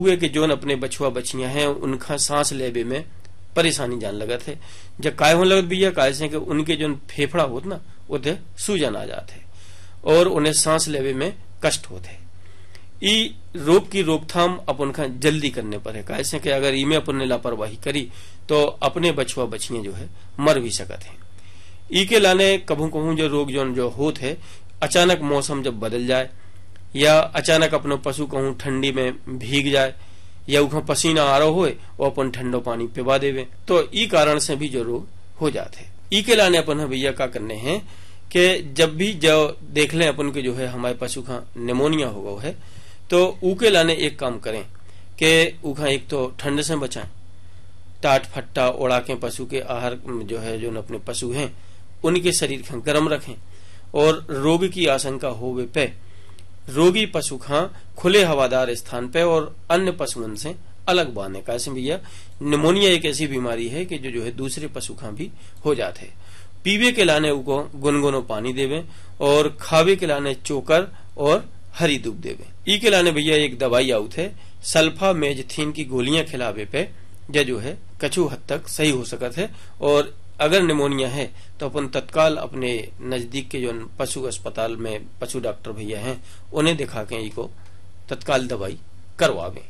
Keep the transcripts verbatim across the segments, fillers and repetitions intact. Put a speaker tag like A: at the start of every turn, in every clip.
A: हुए कि जोन अपने बछुआ बछियां हैं उनका सांस लेवे में परेशानी जान लगत है। जब काय हो लगत भैया काय से कि उनके जो फेफड़ा होत ना उधे सूजन आ जाते और उन्हें सांस लेवे में कष्ट होते। ई रोग की रोकथाम अपन का जल्दी करने पर है। कैसे कि अगर इमे अपन ने लापरवाही करी तो अपने बछुआ बछियां जो है मर भी सकते हैं। ई के लाने कभू कभू जो रोग जो जो होत है अचानक मौसम जब बदल जाए या अचानक अपनो पशु कहूं ठंडी में भीग जाए या उखा पसीना आ रहा हो और अपन ठंडो पानी पिवा देवे तो ई कारण से भी जो रोग हो जाते। ई के लाने अपन भैया का करने हैं कि जब भी जो देख लें अपन के जो है हमारे पशु का निमोनिया हो गया है तो ऊके लाने एक काम करें कि उखा एक तो ठंड से बचाएं, टाट फट्टा ओढ़ा के पशु के आहार जो है जो अपने पशु हैं उनके शरीर को गर्म रखें और रोग की आशंका होवे पे रोगी पशु खां खुले हवादार स्थान पे और अन्य पशुओं से अलग बांधे। कैसे भैया निमोनिया एक ऐसी बीमारी है कि जो जो है दूसरे पशु खां भी हो जाते। पीवे के लाने उको गुनगुनो पानी देवे और खावे के लाने चोकर और हरी दूब देवे। ई के लाने भैया एक दवाई आउत है सल्फा मेजथीन की गोलियां खिलावे पे जो जो है कछु हद तक सही हो सकत है। और अगर निमोनिया है तो अपन तत्काल अपने नजदीक के जो पशु अस्पताल में पशु डॉक्टर भैया हैं उन्हें दिखा के इको तत्काल दवाई करवावे।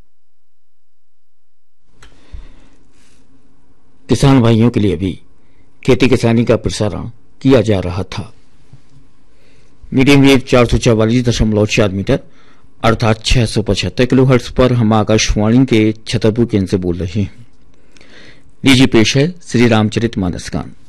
B: किसान भाइयों के लिए भी खेती किसानी का प्रसारण किया जा रहा था। मीडियम वेव चार सौ चौवालीस दशमलव चार मीटर अर्थात छह सौ पचहत्तर किलो हर्ट्ज पर हम आकाशवाणी के छतरपुर केंद्र से बोल रहे हैं। लीजिए पेश है श्री रामचरित मानस गान।